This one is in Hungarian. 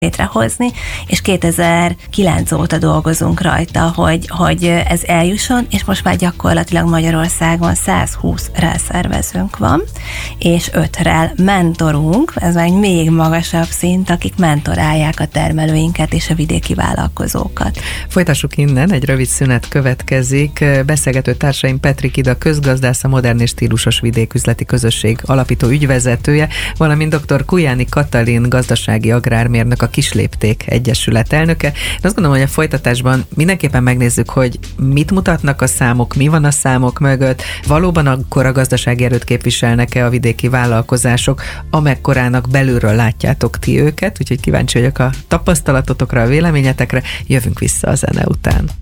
létrehozni, és 2009 óta dolgozunk rajta, hogy ez eljusson, és most már gyakorlatilag Magyarországon 120 relszervezőnk van, és 5 rel mentorunk, ez már egy még magasabb szint, akik mentorálják a termelőinket és a vidéki vállalkozókat. Folytassuk innen, egy rövid szünet következik. Beszélgető társaim Petrik Ida közgazdász, a Modern és Stílusos Vidéküzleti Közösség alapító ügyvezetője, valamint dr. Kujáni Katalin gazdasági agrármérnök, a Kislépték Egyesület elnöke. Én azt gondolom, hogy a folytatásban mindenképpen megnézzük, hogy mit mutatnak a számok, mi van a számok mögött, valóban akkora gazdasági erőt képviselnek-e a vidéki vállalkozások, amekkorának belülről látjátok ti őket, úgyhogy kíváncsi vagyok a tapasztalatotokra, a véleményetekre, jövünk vissza a zene után.